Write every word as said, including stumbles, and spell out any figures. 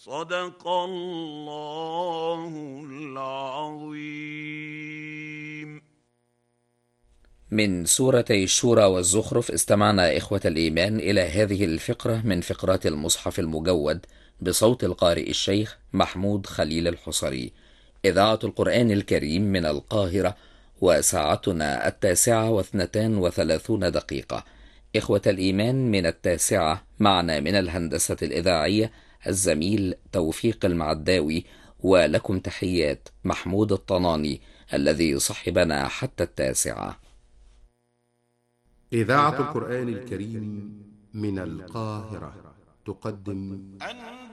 صدق الله العظيم. من سورتي الشورى والزخرف استمعنا إخوة الإيمان إلى هذه الفقرة من فقرات المصحف المجود بصوت القارئ الشيخ محمود خليل الحصري. إذاعة القرآن الكريم من القاهرة، وساعتنا التاسعة واثنتان وثلاثون دقيقة. إخوة الإيمان، من التاسعة معنا من الهندسة الإذاعية الزميل توفيق المعداوي، ولكم تحيات محمود الطناني الذي صحبنا حتى التاسعة. إذاعة القرآن الكريم من القاهرة تقدم